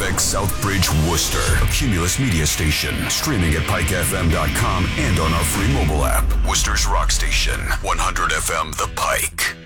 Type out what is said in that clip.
106 Southbridge, Worcester. A Cumulus Media station. Streaming at pikefm.com and on our free mobile app. Worcester's rock station. 100 FM The Pike.